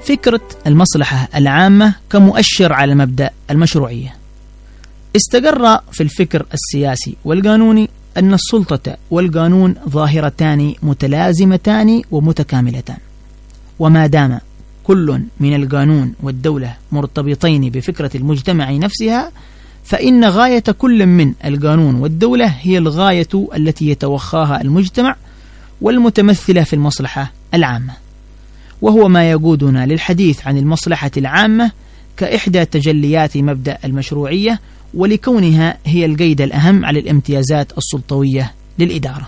فكرة المصلحة العامة كمؤشر على مبدأ المشروعية. استقر في الفكر السياسي والقانوني أن السلطة والقانون ظاهرتان متلازمتان ومتكاملتان، وما دام كل من القانون والدولة مرتبطين بفكرة المجتمع نفسها، فإن غاية كل من القانون والدولة هي الغاية التي يتوخاها المجتمع والمتمثلة في المصلحة العامة، وهو ما يقودنا للحديث عن المصلحة العامة كإحدى تجليات مبدأ المشروعية، ولكونها هي القيد الأهم على الامتيازات السلطوية للإدارة.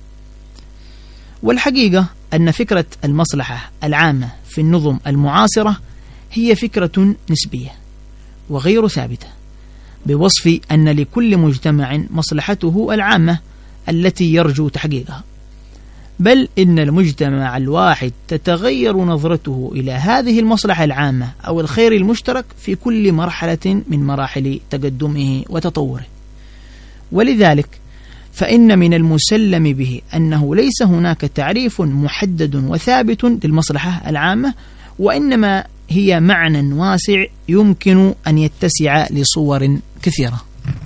والحقيقة أن فكرة المصلحة العامة في النظم المعاصرة هي فكرة نسبية وغير ثابتة، بوصف أن لكل مجتمع مصلحته العامة التي يرجو تحقيقها، بل إن المجتمع الواحد تتغير نظرته إلى هذه المصلحة العامة أو الخير المشترك في كل مرحلة من مراحل تقدمه وتطوره. ولذلك فإن من المسلم به أنه ليس هناك تعريف محدد وثابت للمصلحة العامة، وإنما هي معنى واسع يمكن أن يتسع لصور كثيرة.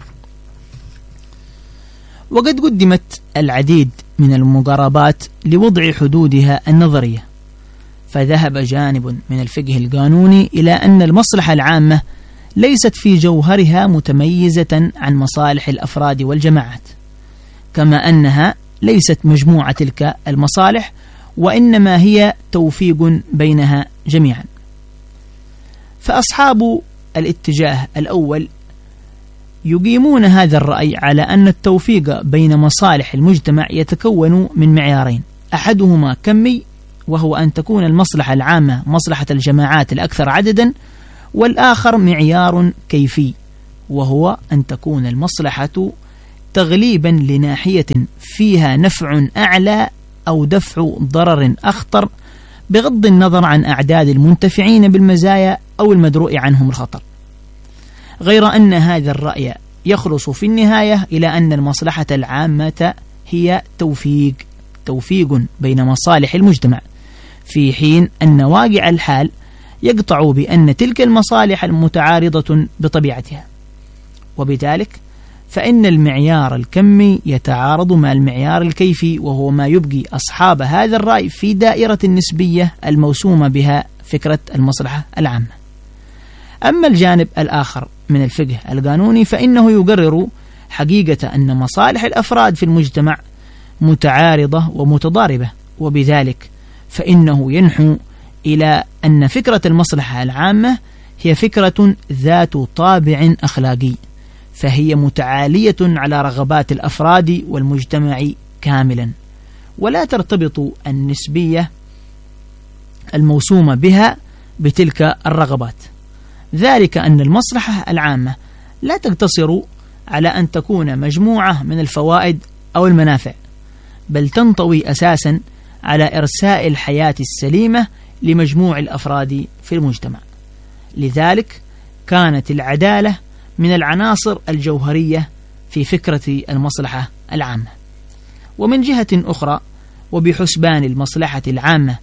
وقد قدمت العديد من المقاربات لوضع حدودها النظرية، فذهب جانب من الفقه القانوني إلى أن المصلحة العامة ليست في جوهرها متميزة عن مصالح الأفراد والجماعات، كما أنها ليست مجموعة تلك المصالح، وإنما هي توفيق بينها جميعا. فأصحاب الاتجاه الأول يقيمون هذا الرأي على أن التوفيق بين مصالح المجتمع يتكون من معيارين، أحدهما كمي، وهو أن تكون المصلحة العامة مصلحة الجماعات الأكثر عددا، والآخر معيار كيفي، وهو أن تكون المصلحة تغليبا لناحية فيها نفع أعلى أو دفع ضرر أخطر، بغض النظر عن أعداد المنتفعين بالمزايا أو المدروء عنهم الخطر. غير أن هذا الرأي يخلص في النهاية إلى أن المصلحة العامة هي توفيق بين مصالح المجتمع، في حين أن واقع الحال يقطع بأن تلك المصالح المتعارضة بطبيعتها. وبذلك فإن المعيار الكمي يتعارض مع المعيار الكيفي، وهو ما يبقي أصحاب هذا الرأي في دائرة النسبية الموسومة بها فكرة المصلحة العامة. أما الجانب الآخر من الفقه القانوني فإنه يقرر حقيقة أن مصالح الأفراد في المجتمع متعارضة ومتضاربة، وبذلك فإنه ينحو إلى أن فكرة المصلحة العامة هي فكرة ذات طابع أخلاقي، فهي متعالية على رغبات الأفراد والمجتمع كاملا، ولا ترتبط النسبية الموسومة بها بتلك الرغبات. ذلك أن المصلحة العامة لا تقتصر على أن تكون مجموعة من الفوائد أو المنافع، بل تنطوي أساسا على إرساء الحياة السليمة لمجموع الأفراد في المجتمع. لذلك كانت العدالة من العناصر الجوهرية في فكرة المصلحة العامة. ومن جهة أخرى، وبحسبان المصلحة العامة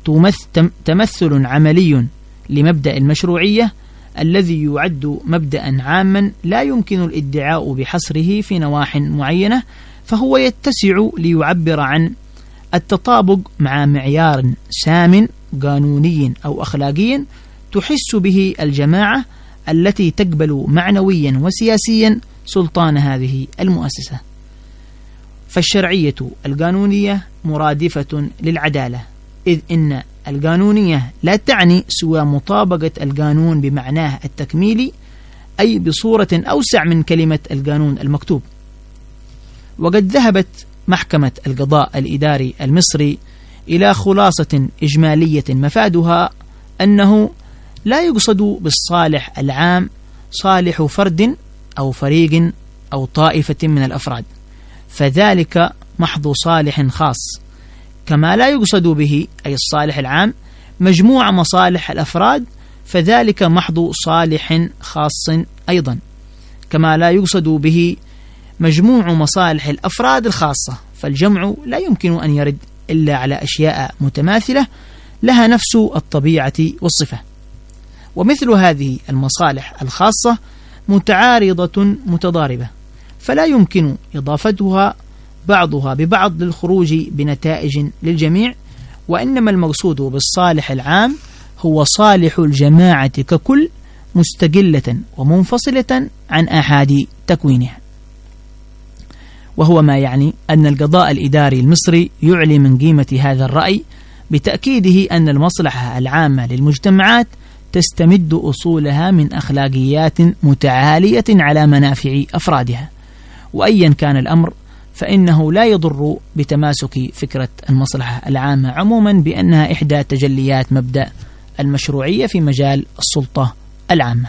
تمثل عملي لمبدأ المشروعية الذي يعد مبدأ عاما لا يمكن الادعاء بحصره في نواح معينة، فهو يتسع ليعبر عن التطابق مع معيار سام قانوني أو أخلاقي تحس به الجماعة التي تقبل معنويا وسياسيا سلطان هذه المؤسسة. فالشرعية القانونية مرادفة للعدالة، إذ إن القانونية لا تعني سوى مطابقة القانون بمعناه التكميلي، أي بصورة أوسع من كلمة القانون المكتوب. وقد ذهبت محكمة القضاء الإداري المصري إلى خلاصة إجمالية مفادها أنه لا يقصد بالصالح العام صالح فرد أو فريق أو طائفة من الأفراد، فذلك محض صالح خاص، كما لا يقصد به أي الصالح العام مجموع مصالح الأفراد، فذلك محض صالح خاص أيضا، كما لا يقصد به مجموع مصالح الأفراد الخاصة، فالجمع لا يمكن أن يرد إلا على أشياء متماثلة لها نفس الطبيعة والصفة. ومثل هذه المصالح الخاصة متعارضة متضاربة، فلا يمكن إضافتها بعضها ببعض للخروج بنتائج للجميع، وإنما المقصود بالصالح العام هو صالح الجماعة ككل مستقلة ومنفصلة عن آحاد تكوينها. وهو ما يعني أن القضاء الإداري المصري يعلي من قيمة هذا الرأي بتأكيده أن المصلحة العامة للمجتمعات تستمد أصولها من أخلاقيات متعالية على منافع أفرادها، وأيا كان الأمر فإنه لا يضر بتماسك فكرة المصلحة العامة عموما بأنها إحدى تجليات مبدأ المشروعية في مجال السلطة العامة.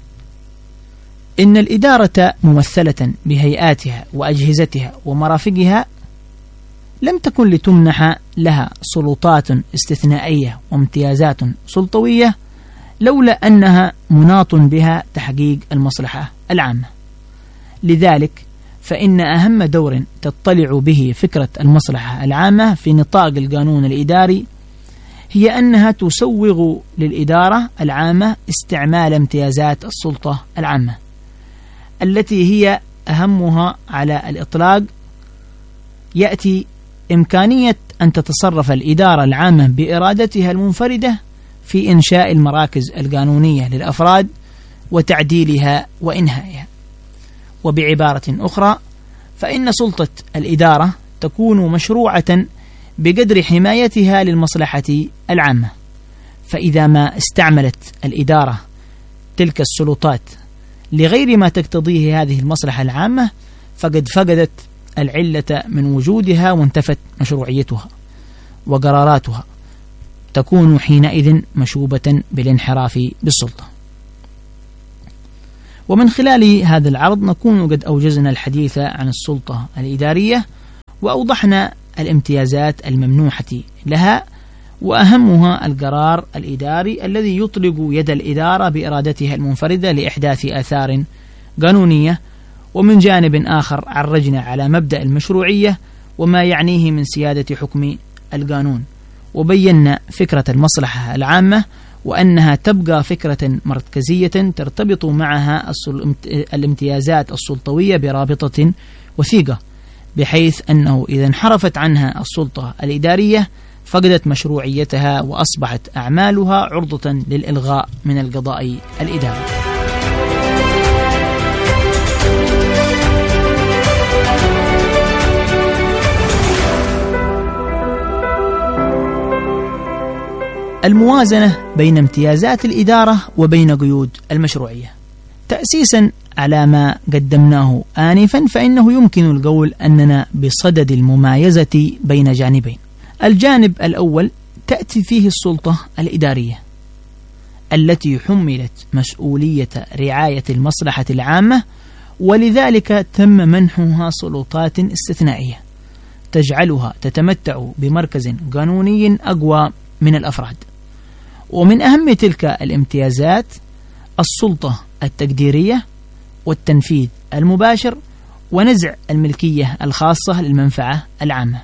إن الإدارة ممثلة بهيئاتها وأجهزتها ومرافقها لم تكن لتمنح لها سلطات استثنائية وامتيازات سلطوية لولا أنها مناط بها تحقيق المصلحة العامة. لذلك فإن أهم دور تطلع به فكرة المصلحة العامة في نطاق القانون الإداري هي أنها تسوغ للإدارة العامة استعمال امتيازات السلطة العامة التي هي أهمها على الإطلاق. يأتي إمكانية أن تتصرف الإدارة العامة بإرادتها المنفردة في إنشاء المراكز القانونية للأفراد وتعديلها وإنهائها. وبعبارة أخرى فإن سلطة الإدارة تكون مشروعة بقدر حمايتها للمصلحة العامة، فإذا ما استعملت الإدارة تلك السلطات لغير ما تقتضيه هذه المصلحة العامة فقد فقدت العلة من وجودها وانتفت مشروعيتها، وقراراتها تكون حينئذ مشوبة بالانحراف بالسلطة. ومن خلال هذا العرض نكون قد أوجزنا الحديث عن السلطة الإدارية وأوضحنا الامتيازات الممنوحة لها، وأهمها القرار الإداري الذي يطلق يد الإدارة بإرادتها المنفردة لإحداث آثار قانونية. ومن جانب آخر عرجنا على مبدأ المشروعية وما يعنيه من سيادة حكم القانون، وبينا فكرة المصلحة العامة وأنها تبقى فكرة مركزية ترتبط معها الامتيازات السلطوية برابطة وثيقة، بحيث أنه إذا انحرفت عنها السلطة الإدارية فقدت مشروعيتها وأصبحت أعمالها عرضة للإلغاء من القضاء الإداري. الموازنة بين امتيازات الإدارة وبين قيود المشروعية. تأسيسا على ما قدمناه آنفا فإنه يمكن القول أننا بصدد الممايزة بين جانبين. الجانب الأول تأتي فيه السلطة الإدارية التي حملت مسؤولية رعاية المصلحة العامة، ولذلك تم منحها سلطات استثنائية تجعلها تتمتع بمركز قانوني أقوى من الأفراد. ومن أهم تلك الامتيازات السلطة التقديرية والتنفيذ المباشر ونزع الملكية الخاصة للمنفعة العامة.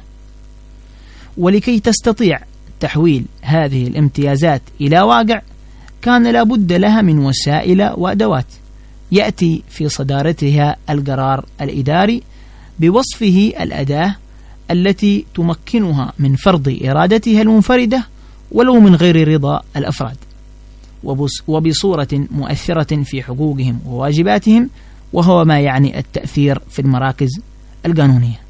ولكي تستطيع تحويل هذه الامتيازات إلى واقع كان لابد لها من وسائل وأدوات يأتي في صدارتها القرار الإداري بوصفه الأداة التي تمكنها من فرض إرادتها المنفردة ولو من غير رضا الأفراد، وبصورة مؤثرة في حقوقهم وواجباتهم، وهو ما يعني التأثير في المراكز القانونية.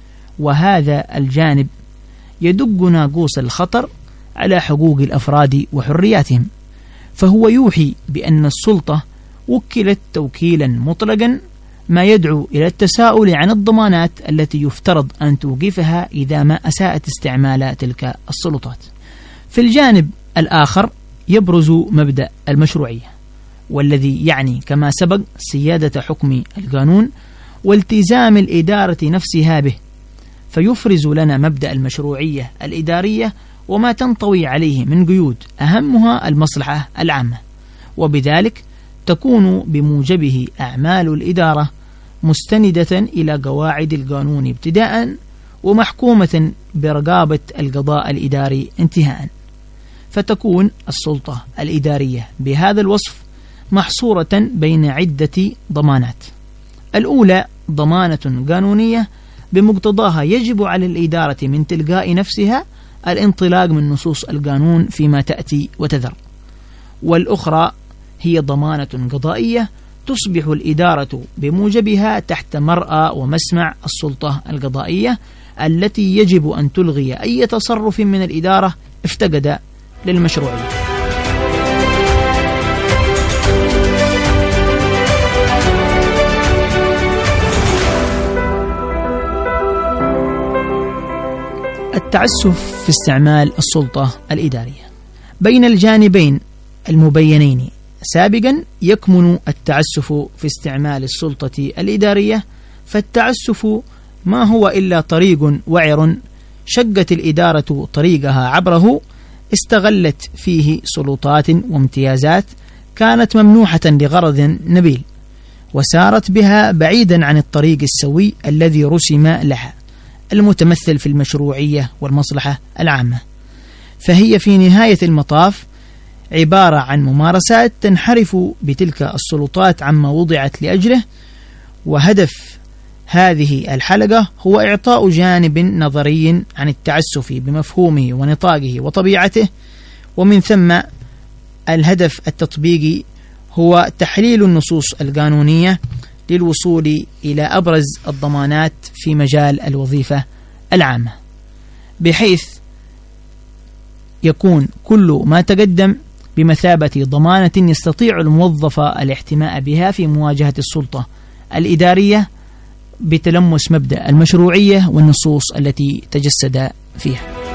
وهذا الجانب يدق ناقوس الخطر على حقوق الأفراد وحرياتهم، فهو يوحي بأن السلطة وكلت توكيلا مطلقا ما يدعو إلى التساؤل عن الضمانات التي يفترض أن توقفها إذا ما أساءت استعمال تلك السلطات. في الجانب الآخر يبرز مبدأ المشروعية، والذي يعني كما سبق سيادة حكم القانون والتزام الإدارة نفسها به، فيفرز لنا مبدأ المشروعية الإدارية وما تنطوي عليه من قيود أهمها المصلحة العامة، وبذلك تكون بموجبه أعمال الإدارة مستندة إلى قواعد القانون ابتداء ومحكومة برقابة القضاء الإداري انتهاء. فتكون السلطة الإدارية بهذا الوصف محصورة بين عدة ضمانات. الأولى ضمانة قانونية بمقتضاها يجب على الإدارة من تلقاء نفسها الانطلاق من نصوص القانون فيما تأتي وتذر. والأخرى هي ضمانة قضائية تصبح الإدارة بموجبها تحت مرأى ومسمع السلطة القضائية التي يجب أن تلغي أي تصرف من الإدارة افتقد للمشروعية. التعسف في استعمال السلطة الإدارية. بين الجانبين المبينين سابقا يكمن التعسف في استعمال السلطة الإدارية، فالتعسف ما هو إلا طريق وعر شقت الإدارة طريقها عبره، استغلت فيه سلطات وامتيازات كانت ممنوحة لغرض نبيل، وسارت بها بعيدا عن الطريق السوي الذي رسم لها المتمثل في المشروعية والمصلحة العامة. فهي في نهاية المطاف عبارة عن ممارسات تنحرف بتلك السلطات عما وضعت لأجله، وهدف هذه الحلقة هو إعطاء جانب نظري عن التعسف بمفهومه ونطاقه وطبيعته، ومن ثم الهدف التطبيقي هو تحليل النصوص القانونية للوصول إلى أبرز الضمانات في مجال الوظيفة العامة، بحيث يكون كل ما تقدم بمثابة ضمانة يستطيع الموظف الاحتماء بها في مواجهة السلطة الإدارية بتلمس مبدأ المشروعية والنصوص التي تجسد فيها.